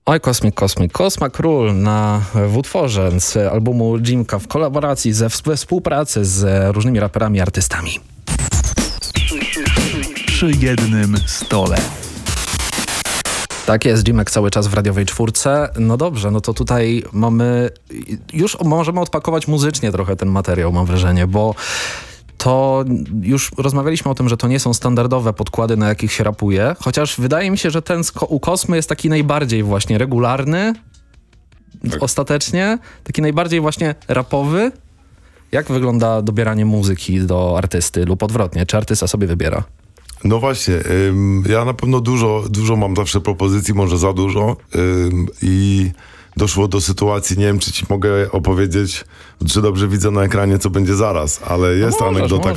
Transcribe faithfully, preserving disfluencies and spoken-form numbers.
Oj, Kosmik, Kosmik, Kosma Król na, w utworze z albumu Jimka w kolaboracji, ze, we współpracy z różnymi raperami, artystami. Przy jednym stole. Tak jest, Jimek cały czas w radiowej czwórce. No dobrze, no to tutaj mamy, już możemy odpakować muzycznie trochę ten materiał, mam wrażenie, bo to już rozmawialiśmy o tym, że to nie są standardowe podkłady, na jakich się rapuje, chociaż wydaje mi się, że ten u Kosmy jest taki najbardziej właśnie regularny, tak. Ostatecznie, taki najbardziej właśnie rapowy. Jak wygląda dobieranie muzyki do artysty lub odwrotnie? Czy artysta sobie wybiera? No właśnie, ym, ja na pewno dużo, dużo mam zawsze propozycji, może za dużo ym, i doszło do sytuacji, nie wiem, czy ci mogę opowiedzieć, czy dobrze widzę na ekranie, co będzie zaraz, ale jest no możesz, anegdota, możesz.